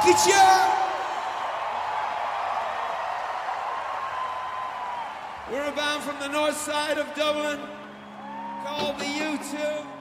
at you! We're a band from the north side of Dublin called the U2.